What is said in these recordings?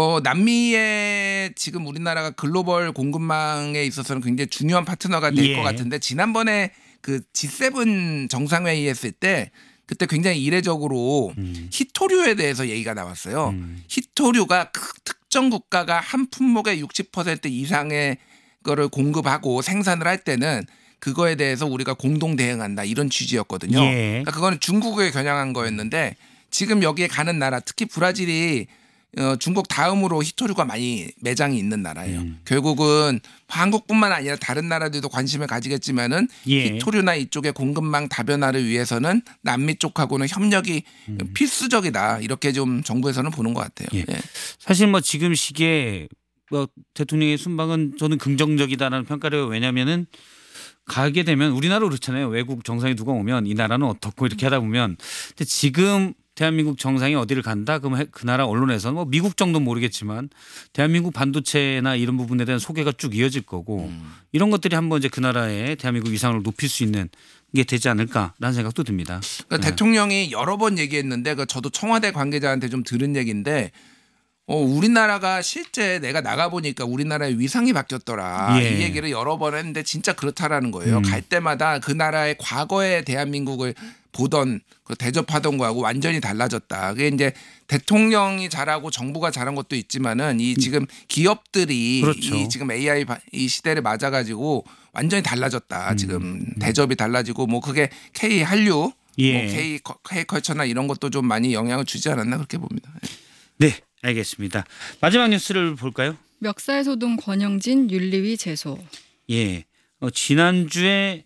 남미에 지금 우리나라가 글로벌 공급망에 있어서는 굉장히 중요한 파트너가 될 것 같은데 지난번에 그 G7 정상회의 했을 때 그때 굉장히 이례적으로 희토류에 대해서 얘기가 나왔어요. 희토류가 특정 국가가 한 품목의 60% 이상의 거를 공급하고 생산을 할 때는 그거에 대해서 우리가 공동 대응한다 이런 취지였거든요. 그러니까 그거는 중국에 겨냥한 거였는데 지금 여기에 가는 나라 특히 브라질이 중국 다음으로 희토류가 많이 매장이 있는 나라예요. 결국은 한국뿐만 아니라 다른 나라들도 관심을 가지겠지만은 희토류나 이쪽의 공급망 다변화를 위해서는 남미 쪽하고는 협력이 필수적이다 이렇게 좀 정부에서는 보는 것 같아요. 예. 사실 뭐 지금 시기에 뭐 대통령의 순방은 저는 긍정적이다라는 평가를 해요. 왜냐하면은 가게 되면 우리나라도 그렇잖아요. 외국 정상이 누가 오면 이 나라는 어떻고 이렇게 하다 보면 근데 지금 대한민국 정상이 어디를 간다 그러면 그 나라 언론에서는 뭐 미국 정도는 모르겠지만 대한민국 반도체나 이런 부분에 대한 소개가 쭉 이어질 거고 이런 것들이 한번 이제 그 나라의 대한민국 위상을 높일 수 있는 게 되지 않을까라는 생각도 듭니다. 그러니까 대통령이 여러 번 얘기했는데 저도 청와대 관계자한테 좀 들은 얘기인데 우리나라가 실제 내가 나가보니까 우리나라의 위상이 바뀌었더라. 이 얘기를 여러 번 했는데 진짜 그렇다라는 거예요. 갈 때마다 그 나라의 과거의 대한민국을 보던 대접하던 거하고 완전히 달라졌다. 그게 이제 대통령이 잘하고 정부가 잘한 것도 있지만은 이 지금 기업들이 이 지금 AI 이 시대를 맞아가지고 완전히 달라졌다. 지금 대접이 달라지고 뭐 그게 K 한류, 뭐 K 컬처나 이런 것도 좀 많이 영향을 주지 않았나 그렇게 봅니다. 네. 알겠습니다. 마지막 뉴스를 볼까요? 멱살 소동 권영진 윤리위 제소. 예, 지난주에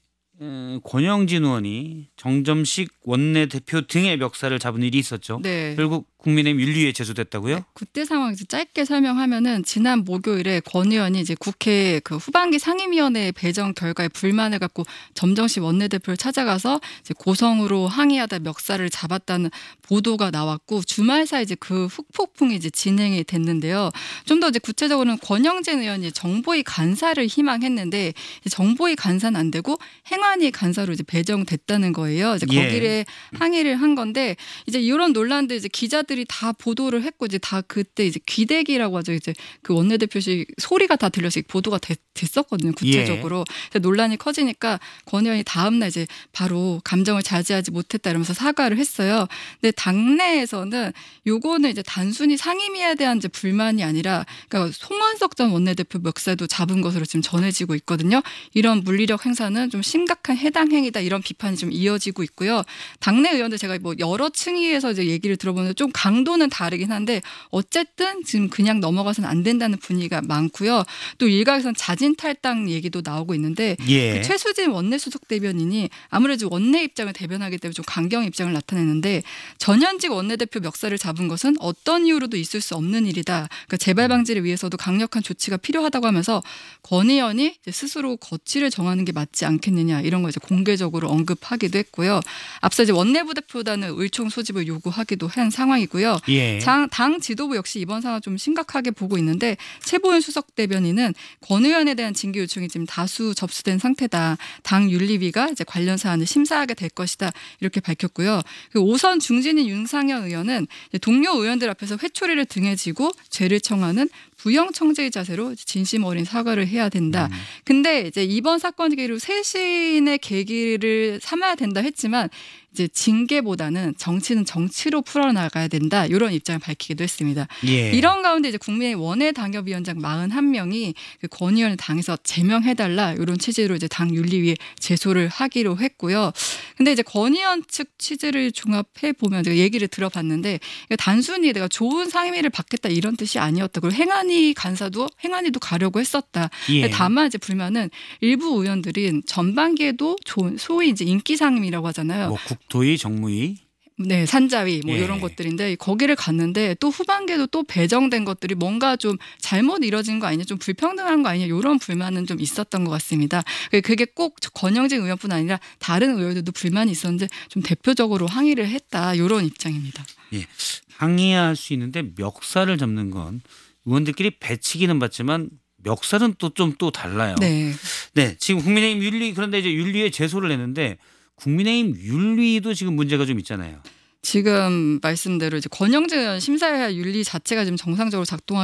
권영진 의원이 정점식 원내대표 등의 멱살을 잡은 일이 있었죠. 네. 결국 국민의힘 윤리위에 제소됐다고요? 네, 그때 상황 짧게 설명하면은 지난 목요일에 권 의원이 이제 국회 그 후반기 상임위원회 배정 결과에 불만을 갖고 점정식 원내대표를 찾아가서 이제 고성으로 항의하다 멱살을 잡았다는 보도가 나왔고 주말 사이 이제 그 후폭풍이 이제 진행이 됐는데요. 좀 더 이제 구체적으로는 권영진 의원이 정보위 간사를 희망했는데 정보위 간사는 안 되고 행안위 간사로 이제 배정됐다는 거예요. 이제 거기에 항의를 한 건데 이제 이런 논란들 이제 기자들이 다 보도를 했고 이제 다 그때 이제 귀대기라고 하죠. 이제 그 원내대표실 소리가 다 들려서 보도가 됐었거든요. 구체적으로 논란이 커지니까 권 의원이 다음 날 이제 바로 감정을 자제하지 못했다 이러면서 사과를 했어요. 근데 당내에서는 요거는 이제 단순히 상임위에 대한 이제 불만이 아니라 그러니까 송원석 전 원내대표 멱살도 잡은 것으로 지금 전해지고 있거든요. 이런 물리력 행사는 좀 심각한 해당 행위다 이런 비판이 좀 이어지고 있고요. 당내 의원들 제가 뭐 여러 층위에서 이제 얘기를 들어보는데 좀 강도는 다르긴 한데 어쨌든 지금 그냥 넘어가서는 안 된다는 분위기가 많고요. 또 일각에서는 자진 탈당 얘기도 나오고 있는데 그 최수진 원내수석 대변인이 아무래도 원내 입장을 대변하기 때문에 좀 강경 입장을 나타내는데 전현직 원내대표 멱살을 잡은 것은 어떤 이유로도 있을 수 없는 일이다. 그러니까 재발 방지를 위해서도 강력한 조치가 필요하다고 하면서 권 의원이 이제 스스로 거취를 정하는 게 맞지 않겠느냐 이런 걸 이제 공개적으로 언급하기도 했고요. 앞서 이제 원내부대표단은 의총 소집을 요구하기도 한 상황이고요. 당 지도부 역시 이번 상황 좀 심각하게 보고 있는데 최보현 수석 대변인은 권 의원에 대한 징계 요청이 지금 다수 접수된 상태다. 당 윤리위가 이제 관련 사안을 심사하게 될 것이다. 이렇게 밝혔고요. 오선 중진인 윤상현 의원은 동료 의원들 앞에서 회초리를 등에 쥐고 죄를 청하는 부영 청재의 자세로 진심 어린 사과를 해야 된다. 근데 이제 이번 사건 계기로 쇄신의 계기를 삼아야 된다 했지만 이제 징계보다는 정치는 정치로 풀어나가야 된다. 이런 입장을 밝히기도 했습니다. 이런 가운데 이제 국민의 원외 당협위원장 41명이 그 권 의원을 당에서 제명해달라 이런 취지로 이제 당 윤리위에 제소를 하기로 했고요. 근데 이제 권 의원 측 취지를 종합해 보면 제가 얘기를 들어봤는데 단순히 내가 좋은 상임위를 받겠다 이런 뜻이 아니었다. 그리고 행안위도 가려고 했었다. 다만 이제 불만은 일부 의원들이 전반기에도 좋은 소위 이제 인기 상임이라고 하잖아요. 뭐 국토위, 정무위. 네, 산자위 뭐 이런 것들인데 거기를 갔는데 또 후반기에도 또 배정된 것들이 뭔가 좀 잘못 이뤄진 거 아니냐, 좀 불평등한 거 아니냐 이런 불만은 좀 있었던 것 같습니다. 그게 꼭 권영진 의원뿐 아니라 다른 의원들도 불만이 있었는데 좀 대표적으로 항의를 했다 이런 입장입니다. 항의할 수 있는데 멱살을 잡는 건 의원들끼리 배치기는 받지만 멱살은 또 좀 또 달라요. 네, 지금 국민의힘 윤리 그런데 이제 윤리에 제소를 했는데. 국민의힘 윤리도 지금 문제가 좀 있잖아요. 지금 말씀대로 이제 권영진 의원 심사해야 윤리 자체가 지금 정상적으로 작동하기